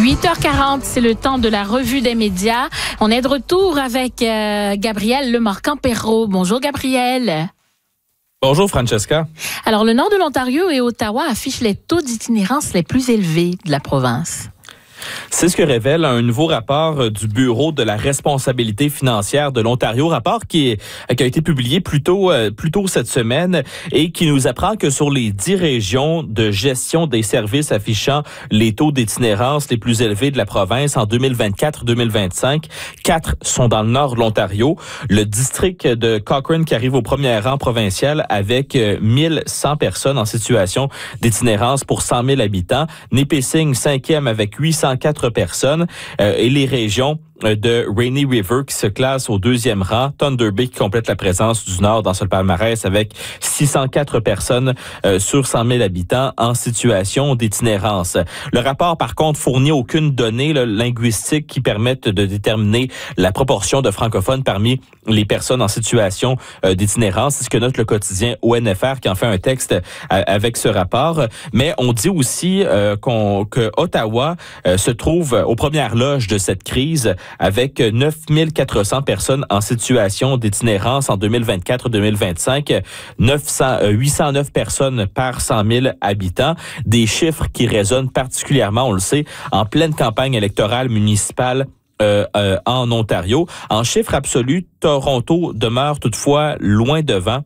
8h40, c'est le temps de la revue des médias. On est de retour avec Gabriel Lemarquand-Perrault. Bonjour Gabriel. Bonjour Francesca. Alors, le nord de l'Ontario et Ottawa affichent les taux d'itinérance les plus élevés de la province. C'est ce que révèle un nouveau rapport du Bureau de la responsabilité financière de l'Ontario, rapport qui a été publié plus tôt cette semaine et qui nous apprend que sur les 10 régions de gestion des services affichant les taux d'itinérance les plus élevés de la province en 2024-2025, 4 sont dans le nord de l'Ontario. Le district de Cochrane qui arrive au premier rang provincial avec 1100 personnes en situation d'itinérance pour 100 000 habitants. Nipissing, 5e avec 804 personnes et les régions de Rainy River qui se classe au 2e rang, Thunder Bay qui complète la présence du Nord dans ce palmarès avec 604 personnes sur 100 000 habitants en situation d'itinérance. Le rapport, par contre, fournit aucune donnée linguistique qui permette de déterminer la proportion de francophones parmi les personnes en situation d'itinérance. C'est ce que note le quotidien ONFR qui en fait un texte avec ce rapport. Mais on dit aussi que Ottawa se trouve aux premières loges de cette crise avec 9 400 personnes en situation d'itinérance en 2024-2025, 809 personnes par 100 000 habitants, des chiffres qui résonnent particulièrement, on le sait, en pleine campagne électorale municipale en Ontario. En chiffres absolus, Toronto demeure toutefois loin devant.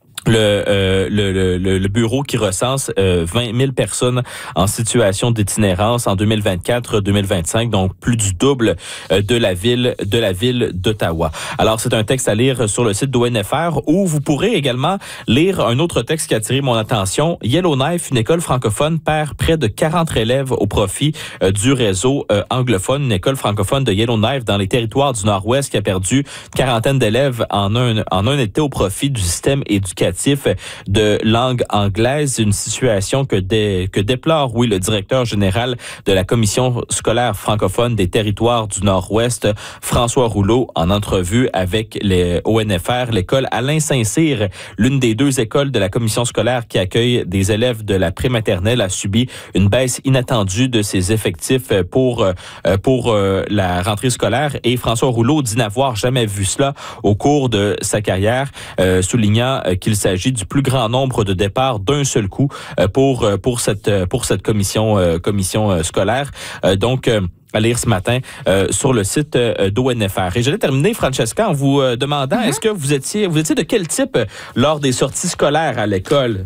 Le bureau qui recense 20 000 personnes en situation d'itinérance en 2024-2025, donc plus du double de la ville d'Ottawa. Alors, c'est un texte à lire sur le site d'ONFR où vous pourrez également lire un autre texte qui a attiré mon attention. Yellowknife, une école francophone, perd près de 40 élèves au profit du réseau anglophone. Une école francophone de Yellowknife dans les territoires du Nord-Ouest qui a perdu une quarantaine d'élèves en un été au profit du système éducatif de langue anglaise, une situation que déplore, le directeur général de la Commission scolaire francophone des territoires du Nord-Ouest, François Rouleau, en entrevue avec les ONFR. L'école Alain Saint-Cyr, l'une des 2 écoles de la Commission scolaire qui accueille des élèves de la prématernelle, a subi une baisse inattendue de ses effectifs pour la rentrée scolaire. Et François Rouleau dit n'avoir jamais vu cela au cours de sa carrière, soulignant qu'il s'agit du plus grand nombre de départs d'un seul coup pour cette commission scolaire. Donc à lire ce matin sur le site d'ONFR. Et j'allais terminer, Francesca, en vous demandant, est-ce que vous étiez de quel type lors des sorties scolaires à l'école?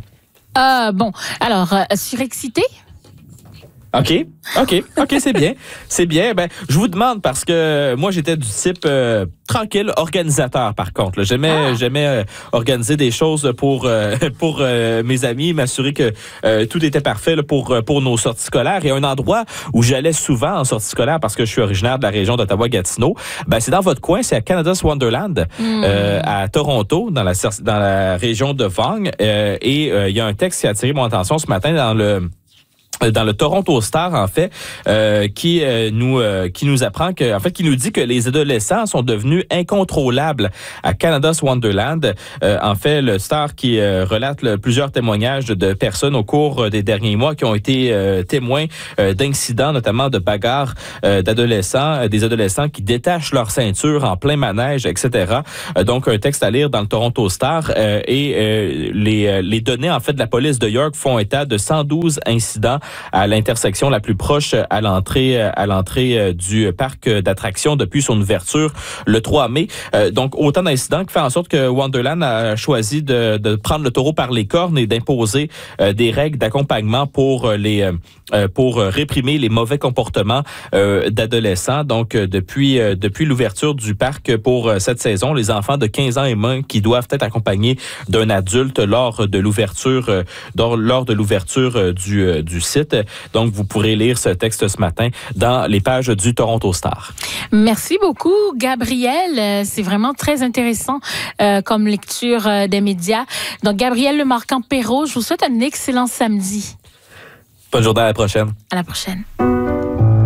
Surexcité? OK, c'est bien. Ben, je vous demande parce que moi, j'étais du type tranquille, organisateur, par contre. Là. J'aimais organiser des choses pour mes amis, m'assurer que tout était parfait là, pour nos sorties scolaires. Et un endroit où j'allais souvent en sortie scolaire, parce que je suis originaire de la région d'Ottawa-Gatineau, ben, c'est dans votre coin, c'est à Canada's Wonderland, à Toronto, dans la région de Vaughan. Et il y a un texte qui a attiré mon attention ce matin dans le Toronto Star, en fait, qui nous apprend qui nous dit que les adolescents sont devenus incontrôlables à Canada's Wonderland. En fait, le Star qui relate plusieurs témoignages de personnes au cours des derniers mois qui ont été témoins d'incidents, notamment de bagarres d'adolescents, des adolescents qui détachent leur ceinture en plein manège, etc. Donc, un texte à lire dans le Toronto Star et les données, en fait, de la police de York font état de 112 incidents à l'intersection la plus proche à l'entrée du parc d'attractions depuis son ouverture le 3 mai. Donc, autant d'incidents qui fait en sorte que Wonderland a choisi de prendre le taureau par les cornes et d'imposer des règles d'accompagnement pour réprimer les mauvais comportements d'adolescents. Donc, depuis l'ouverture du parc pour cette saison, les enfants de 15 ans et moins qui doivent être accompagnés d'un adulte lors de l'ouverture du site. Donc, vous pourrez lire ce texte ce matin dans les pages du Toronto Star. Merci beaucoup, Gabriel. C'est vraiment très intéressant comme lecture des médias. Donc, Gabriel Lemarquand-Perrault, je vous souhaite un excellent samedi. Bonne journée, à la prochaine. À la prochaine.